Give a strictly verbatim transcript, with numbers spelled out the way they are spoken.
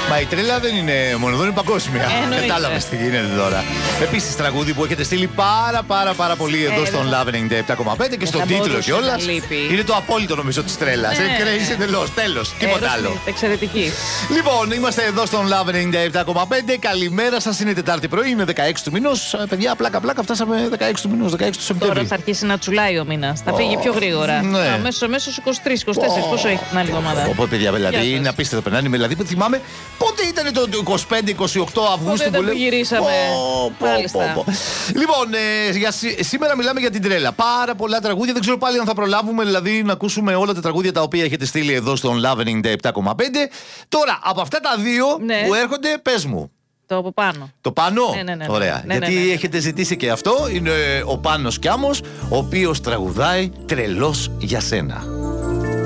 Μα η τρέλα δεν είναι μόνο εδώ, είναι παγκόσμια. Ε, κατάλαβες τι γίνεται τώρα. Επίσης, τραγούδι που έχετε στείλει πάρα πάρα πάρα πολύ εδώ ε, στον Love ενενήντα επτά κόμμα πέντε και στον τίτλο κιόλας. Είναι το απόλυτο νομίζω της τρέλας. Ε, Crazy εντελώς. Τέλος. Τίποτα άλλο. Εξαιρετική. Λοιπόν, είμαστε εδώ στον Love ενενήντα επτά κόμμα πέντε. Καλημέρα σας. Είναι Τετάρτη πρωί. Είναι δεκαέξι του μηνός. Παιδιά, πλάκα πλάκα. Φτάσαμε δεκαέξι του μηνός. δεκαέξι του Σεπτέμβρη. Τώρα θα αρχίσει να τσουλάει ο μήνας. Θα φύγει πιο γρήγορα. Ναι. Αμέσως αμέσως είκοσι τρεις είκοσι τέσσερις. Πόσο έχει την άλλη εβδομάδα. Οπότε, παιδιά, δηλαδή είναι απίστευτο. Περνάνε. Δηλαδή, θυμάμαι πότε ήταν το είκοσι πέντε είκοσι οκτώ Αυγούστου που γυρίσαμε. Λοιπόν, ε, για σή, σήμερα μιλάμε για την τρέλα. Πάρα πολλά τραγούδια. Δεν ξέρω πάλι αν θα προλάβουμε δηλαδή να ακούσουμε όλα τα τραγούδια τα οποία έχετε στείλει εδώ στον Love ενενήντα επτά κόμμα πέντε. Τώρα, από αυτά τα δύο ναι. που έρχονται, πες μου. Το από πάνω. Το πάνω. Ναι, ναι, ναι, ωραία. ναι, Γιατί ναι, ναι, ναι. έχετε ζητήσει και αυτό. Είναι ο Πάνος Κιάμος, ο οποίος τραγουδάει «Τρελός για σένα».